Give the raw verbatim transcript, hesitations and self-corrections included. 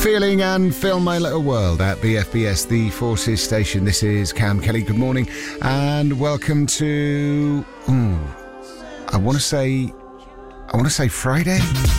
Feeling and Film My Little World at B F B S, the Forces Station. This is Cam Kelly. Good morning and welcome to, ooh, I want to say, I want to say Friday.